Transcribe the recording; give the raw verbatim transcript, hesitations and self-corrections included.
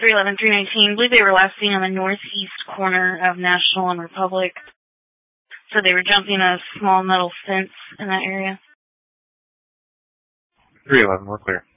three eleven, three nineteen. I believe they were last seen on the northeast corner of National and Republic. So they were jumping a small metal fence in that area. three eleven, we're clear.